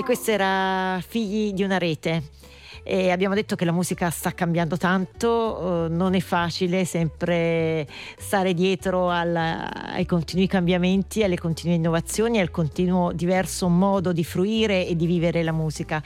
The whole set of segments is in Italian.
questo era Figli di una rete. E abbiamo detto che la musica sta cambiando tanto, non è facile sempre stare dietro ai continui cambiamenti, alle continue innovazioni, al continuo diverso modo di fruire e di vivere la musica.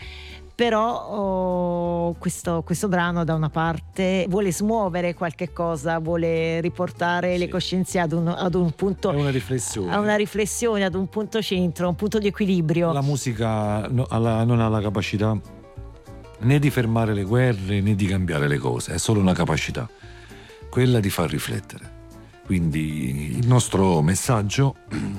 Però questo brano da una parte vuole smuovere qualche cosa, vuole riportare le coscienze ad un punto, è una riflessione, a una riflessione, ad un punto centro, un punto di equilibrio. La musica non ha la capacità né di fermare le guerre né di cambiare le cose, è solo una capacità, quella di far riflettere. Quindi il nostro messaggio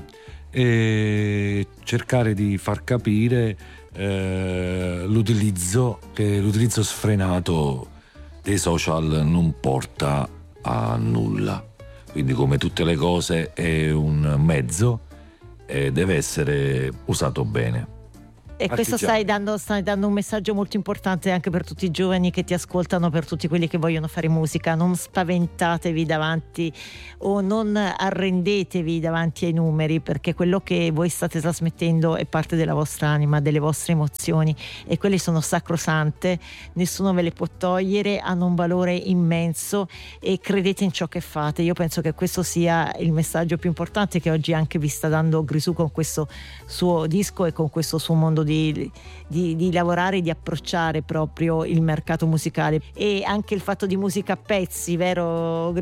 è cercare di far capire l'utilizzo sfrenato dei social non porta a nulla. Quindi, come tutte le cose, è un mezzo e deve essere usato bene. E questo stai dando un messaggio molto importante anche per tutti i giovani che ti ascoltano, per tutti quelli che vogliono fare musica. Non spaventatevi davanti o non arrendetevi davanti ai numeri, perché quello che voi state trasmettendo è parte della vostra anima, delle vostre emozioni, e quelle sono sacrosante, nessuno ve le può togliere, hanno un valore immenso, e credete in ciò che fate. Io penso che questo sia il messaggio più importante che oggi anche vi sta dando Grisù con questo suo disco e con questo suo mondo di lavorare, di approcciare proprio il mercato musicale, e anche il fatto di musica a pezzi, vero